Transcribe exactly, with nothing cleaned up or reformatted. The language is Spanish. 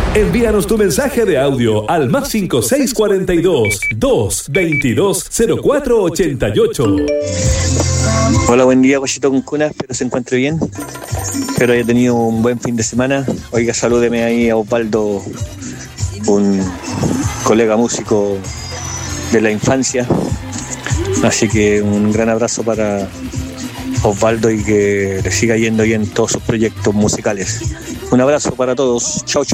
Envíanos tu mensaje de audio al más cinco seis cuatro dos, dos veintidós cero cuatro ochenta y ocho. Hola, buen día, Guachito con Cuna, espero se encuentre bien. Espero haya tenido un buen fin de semana. Oiga, salúdeme ahí a Osvaldo, un colega músico de la infancia. Así que un gran abrazo para Osvaldo y que le siga yendo bien todos sus proyectos musicales. Un abrazo para todos. Chau, chau.